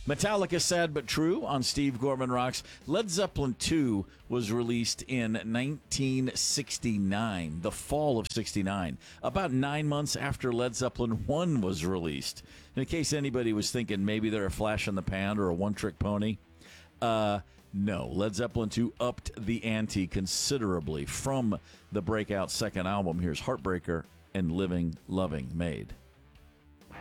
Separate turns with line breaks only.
Metallica Sad But True on Steve Gorman Rocks. Led Zeppelin 2 was released in 1969, the fall of 69, about 9 months after Led Zeppelin 1 was released. In case anybody was thinking maybe they're a flash in the pan or a one-trick pony, no. Led Zeppelin 2 upped the ante considerably from the breakout second album. Here's Heartbreaker and Living, Loving, Made.